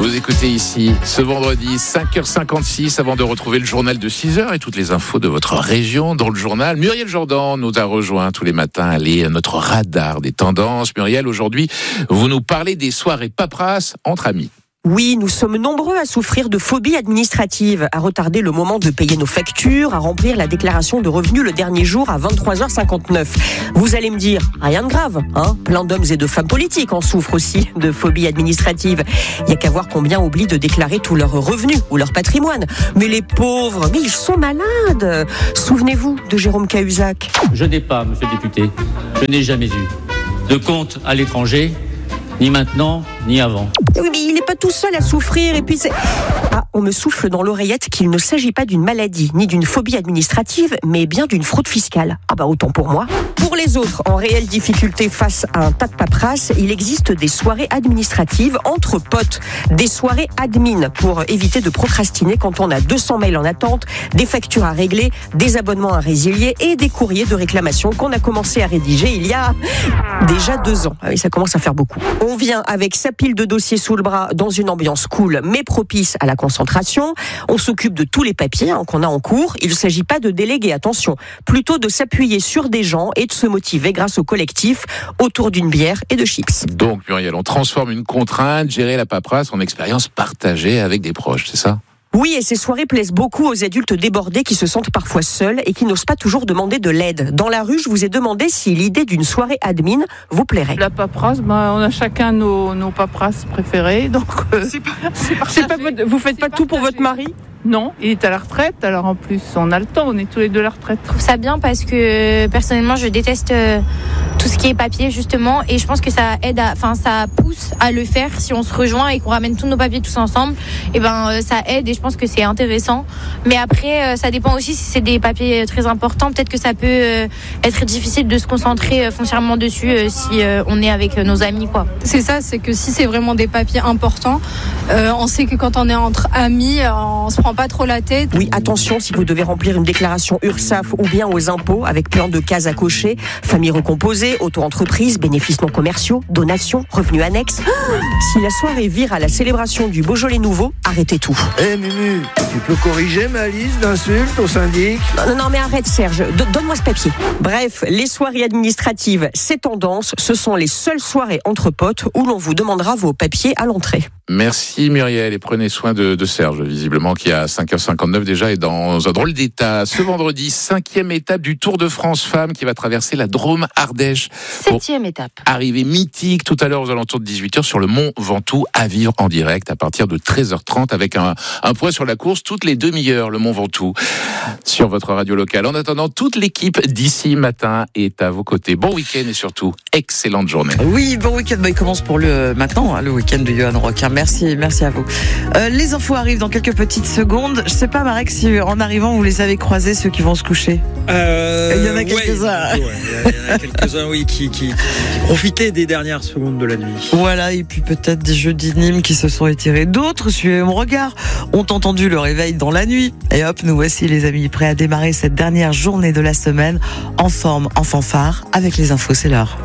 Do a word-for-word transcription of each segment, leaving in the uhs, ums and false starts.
Vous écoutez ici ce vendredi cinq heures cinquante-six avant de retrouver le journal de six heures et toutes les infos de votre région dans le journal. Muriel Jourdan nous a rejoint tous les matins. Elle est notre radar des tendances. Muriel, aujourd'hui, vous nous parlez des soirées paperasses entre amis. Oui, nous sommes nombreux à souffrir de phobie administrative, à retarder le moment de payer nos factures, à remplir la déclaration de revenus le dernier jour à vingt-trois heures cinquante-neuf. Vous allez me dire, rien de grave, hein ? Plein d'hommes et de femmes politiques en souffrent aussi de phobie administrative. Il n'y a qu'à voir combien oublient de déclarer tous leurs revenus ou leur patrimoine. Mais les pauvres, mais ils sont malades. Souvenez-vous de Jérôme Cahuzac. Je n'ai pas, monsieur le député, je n'ai jamais eu de compte à l'étranger, ni maintenant, ni avant. Oui, mais il n'est pas tout seul à souffrir. Et puis c'est... Ah, on me souffle dans l'oreillette qu'il ne s'agit pas d'une maladie, ni d'une phobie administrative, mais bien d'une fraude fiscale. Ah bah autant pour moi. Pour les autres, en réelle difficulté face à un tas de paperasse, il existe des soirées administratives entre potes. Des soirées admin pour éviter de procrastiner quand on a deux cents mails en attente, des factures à régler, des abonnements à résilier et des courriers de réclamation qu'on a commencé à rédiger il y a déjà deux ans. Ah oui, ça commence à faire beaucoup. On vient avec sa pile de dossiers sous le bras dans une ambiance cool mais propice à la concentration. On s'occupe de tous les papiers hein, qu'on a en cours. Il ne s'agit pas de déléguer, attention, plutôt de s'appuyer sur des gens et de se motiver grâce au collectif autour d'une bière et de chips. Donc Muriel, on transforme une contrainte, gérer la paperasse en expérience partagée avec des proches, c'est ça ? Oui, et ces soirées plaisent beaucoup aux adultes débordés qui se sentent parfois seuls et qui n'osent pas toujours demander de l'aide. Dans la rue, je vous ai demandé si l'idée d'une soirée admin vous plairait. La paperasse, bah, on a chacun nos, nos paperasses préférées. Donc, euh, c'est pas, c'est c'est pas, vous faites pas tout pour votre mari ? Non, il est à la retraite, alors en plus on a le temps, on est tous les deux à la retraite. Je trouve ça bien parce que personnellement je déteste euh, tout ce qui est papier justement et je pense que ça aide, enfin ça pousse à le faire si on se rejoint et qu'on ramène tous nos papiers tous ensemble, et ben euh, ça aide et je pense que c'est intéressant. Mais après euh, ça dépend aussi si c'est des papiers très importants, peut-être que ça peut euh, être difficile de se concentrer euh, foncièrement dessus euh, si euh, on est avec euh, nos amis quoi. C'est ça, c'est que si c'est vraiment des papiers importants, euh, on sait que quand on est entre amis, on se prend pas trop la tête. Oui, attention, si vous devez remplir une déclaration URSSAF ou bien aux impôts avec plein de cases à cocher, famille recomposée, auto-entreprise, bénéfices non commerciaux, donations, revenus annexes. Si la soirée vire à la célébration du Beaujolais nouveau, arrêtez tout. Eh hey, Mumu, tu peux corriger ma liste d'insultes au syndic ? Non, non, mais arrête Serge, D- donne-moi ce papier. Bref, les soirées administratives, c'est tendance, ce sont les seules soirées entre potes où l'on vous demandera vos papiers à l'entrée. Merci Muriel et prenez soin de, de Serge, visiblement qui à cinq heures cinquante-neuf déjà est dans un drôle d'état. Ce vendredi, cinquième étape du Tour de France Femmes qui va traverser la Drôme-Ardèche. Septième étape. Arrivée mythique tout à l'heure aux alentours de dix-huit heures sur le Mont Ventoux à vivre en direct à partir de treize heures trente avec un, un point sur la course toutes les demi-heures, le Mont Ventoux sur votre radio locale. En attendant, toute l'équipe d'ici matin est à vos côtés. Bon week-end et surtout, excellente journée. Oui, bon week-end. Bah, il commence pour le maintenant, hein, le week-end de Johan Roquin. Merci, merci à vous. Euh, les infos arrivent dans quelques petites secondes. Je sais pas, Marek, si en arrivant vous les avez croisés ceux qui vont se coucher. Euh, il y en a quelques-uns. Ouais, il y en a quelques-uns, oui, qui, qui, qui profitaient des dernières secondes de la nuit. Voilà, et puis peut-être des jeux d'Nîmes qui se sont étirés. D'autres, suivez mon regard, ont entendu le réveil dans la nuit. Et hop, nous voici les amis, prêts à démarrer cette dernière journée de la semaine en forme, en fanfare, avec les infos, c'est l'heure.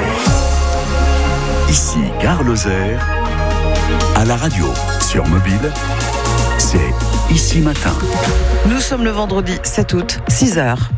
Ici Gare Lozère, à la radio, sur mobile, c'est Ici Matin. Nous sommes le vendredi sept août, six heures.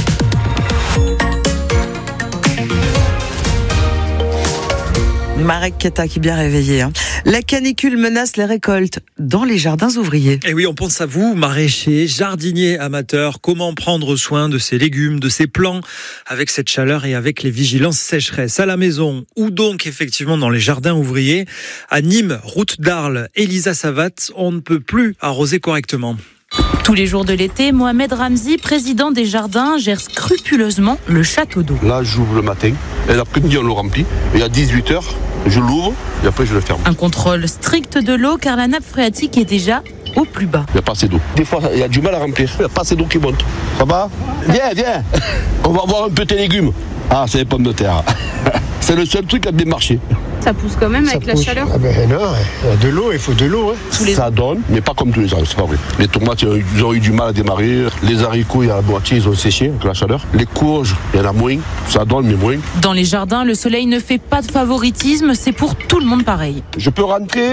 Marek Keta qui est bien réveillé. Hein. La canicule menace les récoltes dans les jardins ouvriers. Et oui, on pense à vous, maraîchers, jardiniers amateurs. Comment prendre soin de ces légumes, de ces plants avec cette chaleur et avec les vigilances sécheresse à la maison ou donc effectivement dans les jardins ouvriers. À Nîmes, route d'Arles, Elisa Savat, on ne peut plus arroser correctement. Tous les jours de l'été, Mohamed Ramzi, président des jardins, gère scrupuleusement le château d'eau. Là, j'ouvre le matin, et l'après-midi, on le remplit. Et à dix-huit heures, je l'ouvre, et après, je le ferme. Un contrôle strict de l'eau, car la nappe phréatique est déjà au plus bas. Il n'y a pas assez d'eau. Des fois, il y a du mal à remplir. Il n'y a pas assez d'eau qui monte. Ça va ? Viens, viens. On va voir un peu tes légumes. Ah, c'est les pommes de terre. C'est le seul truc qui a bien marché. Ça pousse quand même ça avec pousse. la chaleur. Ah ben non, de l'eau, il faut de l'eau. Hein. Les... Ça donne, mais pas comme tous les ans, c'est pas vrai. Les tomates, ils ont eu du mal à démarrer. Les haricots, il y a la moitié, ils ont séché avec la chaleur. Les courges, il y en a moins. Ça donne, mais moins. Dans les jardins, le soleil ne fait pas de favoritisme, c'est pour tout le monde pareil. Je peux rentrer ?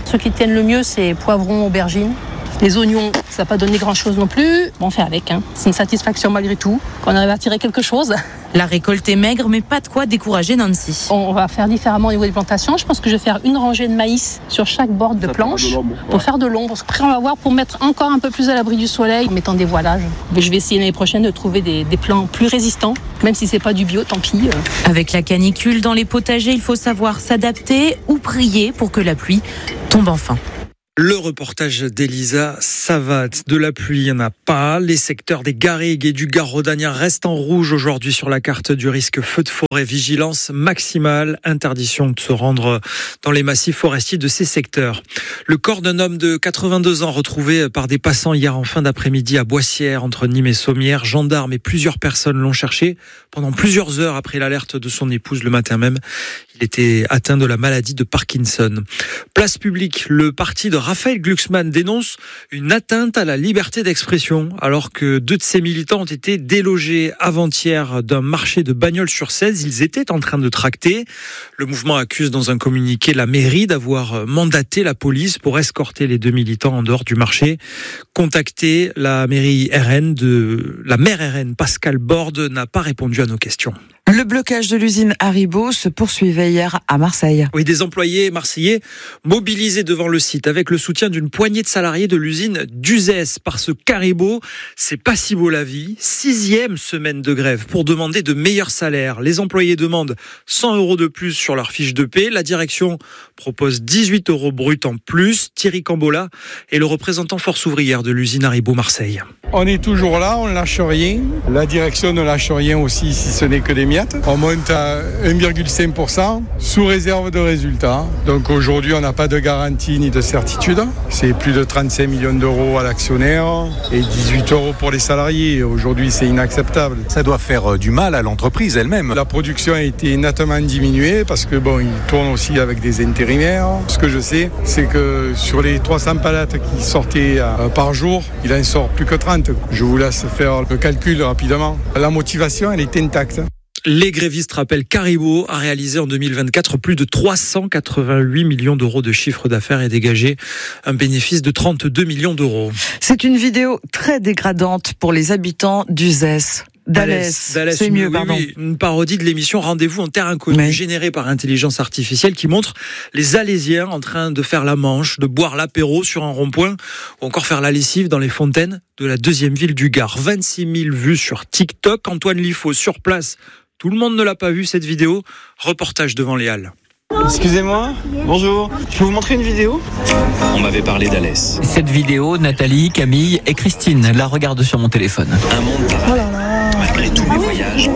Ceux qui tiennent le mieux, c'est poivrons, aubergines. Les oignons, ça n'a pas donné grand-chose non plus. Bon, on fait avec, hein. C'est une satisfaction malgré tout, qu'on arrive à tirer quelque chose. La récolte est maigre, mais pas de quoi décourager Nancy. On va faire différemment au niveau des plantations. Je pense que je vais faire une rangée de maïs sur chaque bord de planche pour faire de l'ombre. Après, on va voir pour mettre encore un peu plus à l'abri du soleil en mettant des voilages. Je vais essayer l'année prochaine de trouver des, des plants plus résistants, même si c'est pas du bio, tant pis. Avec la canicule dans les potagers, il faut savoir s'adapter ou prier pour que la pluie tombe enfin. Le reportage d'Elisa Savat. De la pluie, il n'y en a pas. Les secteurs des Garrigues et du Gard rhodanien restent en rouge aujourd'hui sur la carte du risque feu de forêt. Vigilance maximale, interdiction de se rendre dans les massifs forestiers de ces secteurs. Le corps d'un homme de quatre-vingt-deux ans retrouvé par des passants hier en fin d'après-midi à Boissière, entre Nîmes et Sommières. Gendarmes et plusieurs personnes l'ont cherché pendant plusieurs heures après l'alerte de son épouse le matin même. Il était atteint de la maladie de Parkinson. Place publique, le parti de Raphaël Glucksmann dénonce une atteinte à la liberté d'expression alors que deux de ses militants ont été délogés avant-hier d'un marché de Bagnols-sur-Cèze. Ils étaient en train de tracter. Le mouvement accuse dans un communiqué la mairie d'avoir mandaté la police pour escorter les deux militants en dehors du marché. Contacté, la mairie R N de la maire R N Pascal Borde n'a pas répondu à nos questions. Le blocage de l'usine Haribo se poursuivait hier à Marseille. Oui, des employés marseillais mobilisés devant le site avec le soutien d'une poignée de salariés de l'usine d'Uzès. Parce qu'Haribo, c'est pas si beau la vie. Sixième semaine de grève pour demander de meilleurs salaires. Les employés demandent cent euros de plus sur leur fiche de paie. La direction propose dix-huit euros bruts en plus. Thierry Cambola est le représentant force ouvrière de l'usine Haribo Marseille. On est toujours là, on ne lâche rien. La direction ne lâche rien aussi si ce n'est que des miettes. On monte à un virgule cinq pour cent sous réserve de résultats. Donc aujourd'hui, on n'a pas de garantie ni de certitude. C'est plus de trente-cinq millions d'euros à l'actionnaire et dix-huit euros pour les salariés. Aujourd'hui, c'est inacceptable. Ça doit faire du mal à l'entreprise elle-même. La production a été nettement diminuée parce que bon, ils tournent aussi avec des intérimaires. Ce que je sais, c'est que sur les trois cents palettes qui sortaient par jour, il en sort plus que trente. Je vous laisse faire le calcul rapidement. La motivation, elle est intacte. Les grévistes rappellent qu'Haribo a réalisé en deux mille vingt-quatre plus de trois cent quatre-vingt-huit millions d'euros de chiffre d'affaires et dégagé un bénéfice de trente-deux millions d'euros. C'est une vidéo très dégradante pour les habitants d'Uzès. D'Alès, c'est mieux, oui, pardon. Oui, une parodie de l'émission Rendez-vous en terre inconnue, oui. Générée par intelligence artificielle qui montre les Alésiens en train de faire la manche, de boire l'apéro sur un rond-point ou encore faire la lessive dans les fontaines de la deuxième ville du Gard. vingt-six mille vues sur TikTok. Antoine Liffaut sur place. Tout le monde ne l'a pas vu cette vidéo. Reportage devant les Halles. Excusez-moi, bonjour, je peux vous montrer une vidéo ? On m'avait parlé d'Alès. Cette vidéo, Nathalie, Camille et Christine la regardent sur mon téléphone. Un monde pareil. Oh là là. Malgré tous mes voyages.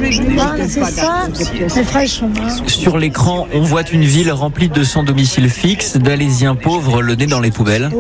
C'est ça, mes frères sont morts. Sur l'écran, on voit une ville remplie de sans domicile fixe, d'Alésiens pauvres le nez dans les poubelles.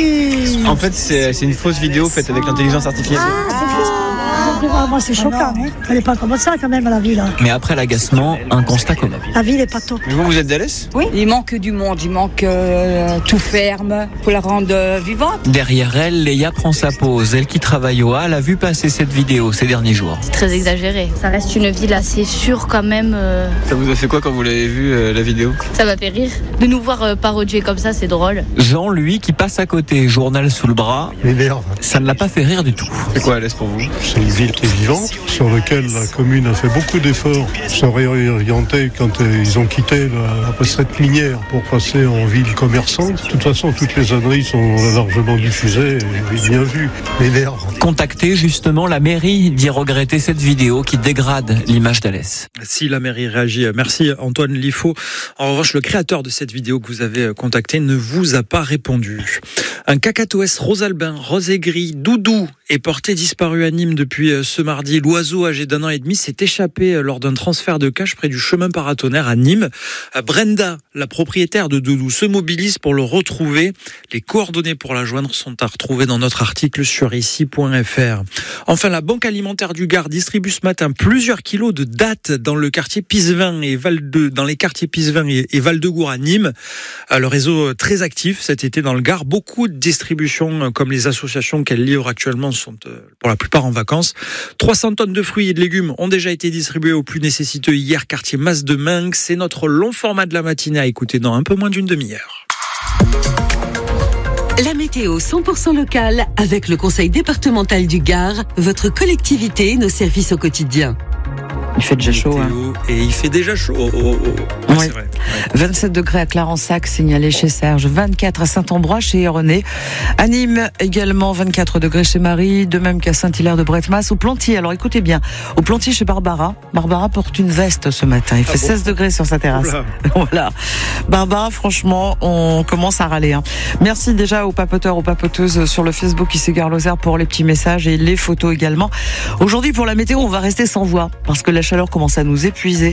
En fait, c'est, c'est une fausse vidéo faite avec l'intelligence artificielle. Ah, c'est faux. Moi, c'est choquant. Hein. Elle n'est pas comme ça, quand même, la ville. Mais après l'agacement, un constat commun. La ville n'est pas top. Mais vous, vous êtes d'Alès ? Oui. Il manque du monde, il manque euh, tout ferme pour la rendre euh, vivante. Derrière elle, Léa prend sa pause. Elle qui travaille au Hall a vu passer cette vidéo ces derniers jours. C'est très exagéré. Ça reste une ville assez sûre quand même. Euh... Ça vous a fait quoi quand vous l'avez vu, euh, la vidéo ? Ça m'a fait rire. De nous voir euh, parodier comme ça, c'est drôle. Jean, lui, qui passe à côté, journal sous le bras. M'énerve. Ça ne l'a pas fait rire du tout. C'est quoi Alès pour vous ? C'est une ville qui est vivante, sur laquelle la commune a fait beaucoup d'efforts, se réorienter quand ils ont quitté la recette minière pour passer en ville commerçante. De toute façon, toutes les âneries sont largement diffusées et bien vues. M'énerve. Contacter justement la mairie dit regretter cette vidéo qui dégrade l'image d'Alès. Si la mairie réagit, merci Antoine Liffaut. En revanche, le créateur de cette vidéo que vous avez contacté ne vous a pas répondu. Un cacatoès rosalbin, rose et gris, doudou, est porté disparu à Nîmes depuis ce mardi. L'oiseau âgé d'un an et demi s'est échappé lors d'un transfert de cache près du chemin paratonnerre à Nîmes. Brenda, la propriétaire de Doudou, se mobilise pour le retrouver. Les coordonnées pour la joindre sont à retrouver dans notre article sur ici point f r. Enfin, la Banque alimentaire du Gard distribue ce matin plusieurs kilos de dattes dans le quartier Pisevin et Val de, dans les quartiers Pisevin et, et Val-de-Gour à Nîmes. Le réseau très actif cet été dans le Gard. Beaucoup de distributions, comme les associations qu'elle livre actuellement, sont pour la plupart en vacances. trois cents tonnes de fruits et de légumes ont déjà été distribuées aux plus nécessiteux hier, quartier Mas de Mingue. C'est notre long format de la matinée à écouter dans un peu moins d'une demi-heure. La météo cent pour cent locale avec le Conseil départemental du Gard, votre collectivité et nos services au quotidien. Il fait déjà chaud. Hein. Et il fait déjà chaud. Oh, oh, oh. Oui. C'est vrai. vingt-sept degrés à Clarensac, signalé chez Serge. vingt-quatre à Saint-Ambrois, chez René. À Nîmes, également vingt-quatre degrés chez Marie. De même qu'à Saint-Hilaire-de-Bretmas. Au Plantier, alors écoutez bien. Au Plantier chez Barbara. Barbara porte une veste ce matin. Il fait ah bon seize degrés sur sa terrasse. Oula. Voilà. Barbara, franchement, on commence à râler. Hein. Merci déjà aux papoteurs, aux papoteuses sur le Facebook qui s'égare Lozère pour les petits messages et les photos également. Aujourd'hui, pour la météo, on va rester sans voix. Parce que la chaleur commence à nous épuiser.